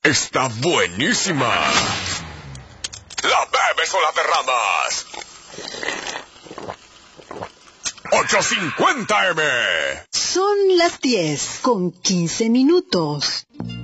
está buenísima. ¿La bebes o la derramas? 850 M. Son las 10:15.